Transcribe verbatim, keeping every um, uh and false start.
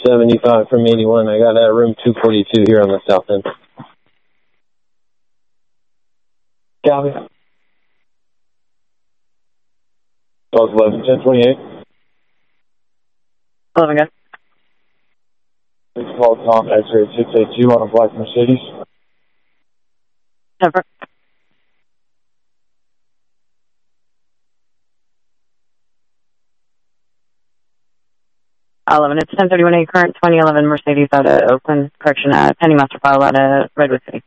seventy-five from eighty-one. I got that room two forty-two here on the south end. Copy. twelve eleven, ten twenty-eight. eleven, good. Please call Tom X-ray six eighty-two on a black Mercedes. Never. eleven, it's ten thirty-one A current twenty eleven Mercedes out of Oakland, correction, uh, Penny Master File out of Redwood City.